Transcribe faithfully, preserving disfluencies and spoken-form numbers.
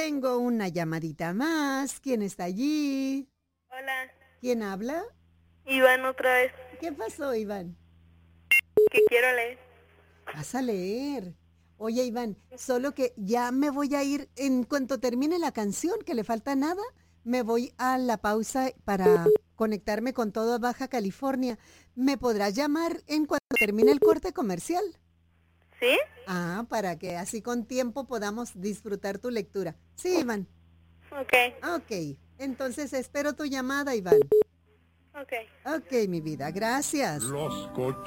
Tengo una llamadita más. ¿Quién está allí? Hola, ¿Quién habla? Iván otra vez, ¿Qué pasó, Iván? que quiero leer. Vas a leer. Oye, Iván, solo que ya me voy a ir en cuanto termine la canción, que le falta nada, me voy a la pausa para conectarme con toda Baja California. ¿Me podrás llamar en cuanto termine el corte comercial? ¿Sí? Ah, para que así con tiempo podamos disfrutar tu lectura. Sí, Iván. Ok, Ok, entonces espero tu llamada, Iván. ok. Ok, mi vida, gracias. Los coches.